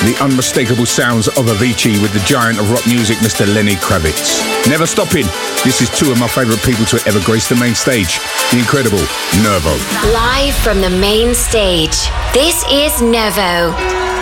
the unmistakable sounds of Avicii with the giant of rock music, Mr. Lenny Kravitz. Never stopping. This is two of my favourite people to ever grace the main stage, the incredible Nervo. Live from the main stage, this is Nervo.